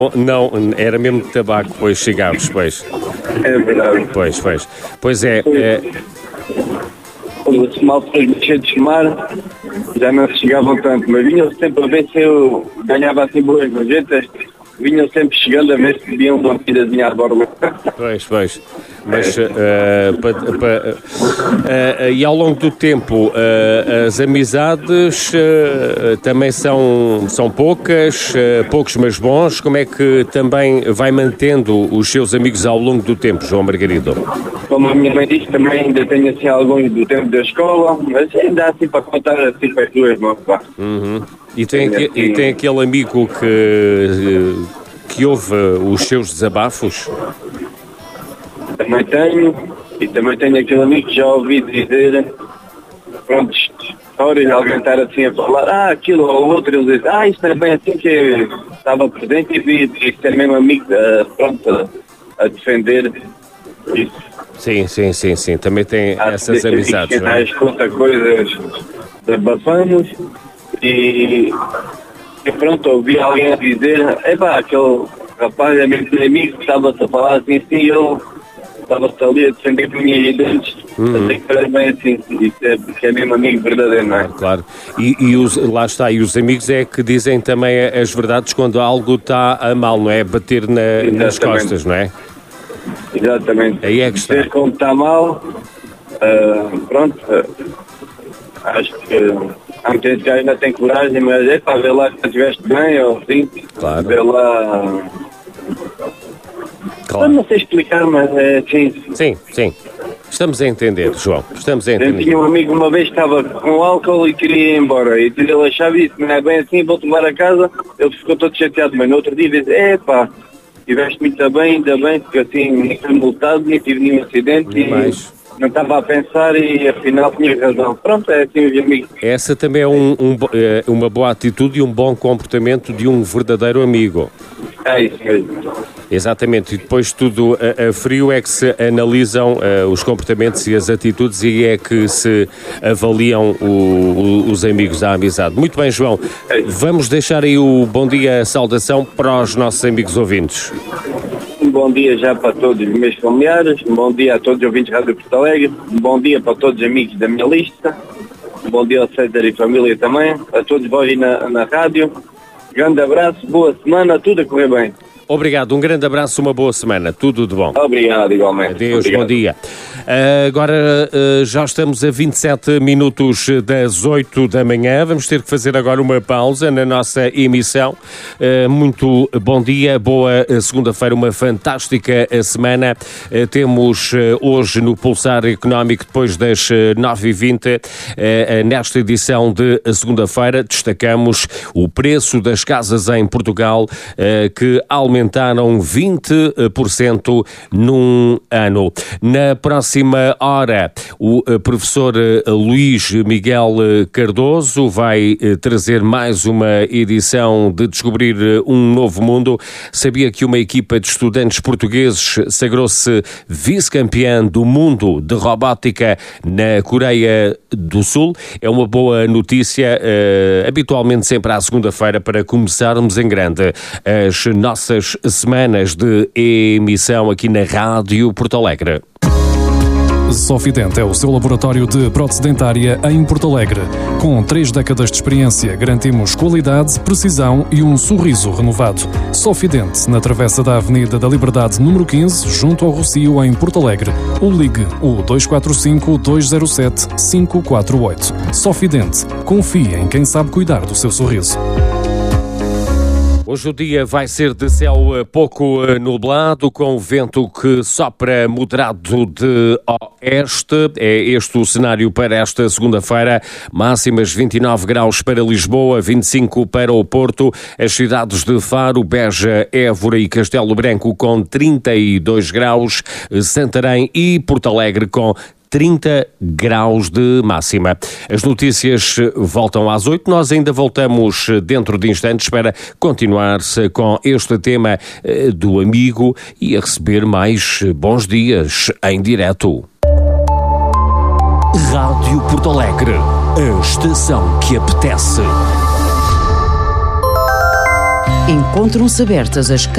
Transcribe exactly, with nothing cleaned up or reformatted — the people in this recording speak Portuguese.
Não, era mesmo tabaco, pois cigarros, pois. É verdade. Pois, pois. Pois é. é... Os malfeitos mexer de fumar, já não se chegavam tanto, mas vinham sempre a ver se eu ganhava assim boas gorjetas, vinham sempre chegando a ver se podiam uma vidazinha à borda. Pois, pois. Mas, uh, pa, pa, uh, uh, e ao longo do tempo, uh, as amizades uh, também são, são poucas, uh, poucos mas bons. Como é que também vai mantendo os seus amigos ao longo do tempo, João Margarido? Como a minha mãe disse, também ainda tenho assim alguns do tempo da escola, mas ainda assim para contar assim para as duas mãos. Uhum. E, tem aqui, assim... e tem aquele amigo que, que ouve os seus desabafos? Também tenho, e também tenho aquele amigo que já ouvi dizer, pronto, histórias, alguém estar assim a falar, ah, aquilo ou outro, ele diz, ah, isto é bem assim que eu estava presente e vi que é mesmo amigo, uh, pronto, a, a defender isso. Sim, sim, sim, sim, também tem Há essas amizades, que não é? Escuta coisas, desabafamos e, e pronto, ouvi alguém a dizer, epá, aquele rapaz é meu amigo que estava-se a falar assim, assim, eu estava-se ali a defender por minhas ideias, uhum. Até que parece bem assim, isso é porque é mesmo amigo verdadeiro, não é? Claro, e, e os, lá está, e os amigos é que dizem também as verdades quando algo está a mal, não é? Bater na, nas costas, não é? Exatamente. Aí é que está. Ver como está mal, uh, pronto, uh, acho que uh, há muita gente que ainda tem coragem, mas é para ver lá que estiveste bem, ou assim, claro. Ver lá... Claro. Eu não sei explicar, mas é assim... Sim, sim. Estamos a entender, João. Estamos a entender. Eu tinha um amigo uma vez que estava com álcool e queria ir embora. E ele achava isso, não é bem assim, vou tomar a casa. Ele ficou todo chateado, mas no outro dia disse, é pá, estiveste muito bem, ainda bem, porque assim, nem fui multado, nem tive nenhum acidente e mais. Não estava a pensar e afinal tinha razão. Pronto, é assim, meus amigos. Essa também é um, um, uma boa atitude e um bom comportamento de um verdadeiro amigo. É isso mesmo. Exatamente, e depois tudo a, a frio é que se analisam uh, os comportamentos e as atitudes e é que se avaliam o, o, os amigos, a amizade. Muito bem, João, vamos deixar aí o bom dia, a saudação para os nossos amigos ouvintes. Um bom dia já para todos os meus familiares, um bom dia a todos os ouvintes da Rádio Porto Alegre, um bom dia para todos os amigos da minha lista, um bom dia ao César e família também, a todos vós aí na, na rádio. Grande abraço, boa semana, tudo a correr bem. Obrigado, um grande abraço, uma boa semana, tudo de bom. Obrigado, igualmente. Adeus, Obrigado. Bom dia. Uh, agora uh, já estamos a vinte e sete minutos das oito da manhã, vamos ter que fazer agora uma pausa na nossa emissão. Uh, muito bom dia, boa segunda-feira, uma fantástica semana. Uh, temos uh, hoje no Pulsar Económico, depois das nove e vinte, uh, nesta edição de segunda-feira, destacamos o preço das casas em Portugal, uh, que aumentaram vinte por cento num ano. Na próxima hora, o professor Luís Miguel Cardoso vai trazer mais uma edição de Descobrir um Novo Mundo. Sabia que uma equipa de estudantes portugueses sagrou-se vice-campeã do mundo de robótica na Coreia do Sul? É uma boa notícia, uh, habitualmente sempre à segunda-feira, para começarmos em grande as nossas semanas de emissão aqui na Rádio Porto Alegre. Sofident é o seu laboratório de prótese dentária em Porto Alegre. Com três décadas de experiência, garantimos qualidade, precisão e um sorriso renovado. Sofident, na travessa da Avenida da Liberdade, número quinze, junto ao Rocio, em Porto Alegre. Ou ligue o dois quatro cinco, dois zero sete, cinco quatro oito. Sofident. Confie em quem sabe cuidar do seu sorriso. Hoje o dia vai ser de céu pouco nublado, com vento que sopra moderado de oeste. É este o cenário para esta segunda-feira. Máximas vinte e nove graus para Lisboa, vinte e cinco para o Porto. As cidades de Faro, Beja, Évora e Castelo Branco com trinta e dois graus. Santarém e Porto Alegre com trinta graus de máxima. As notícias voltam às oito. Nós ainda voltamos dentro de instantes para continuar-se com este tema do amigo e a receber mais bons dias em direto. Rádio Porto Alegre, a estação que apetece. Encontram-se abertas as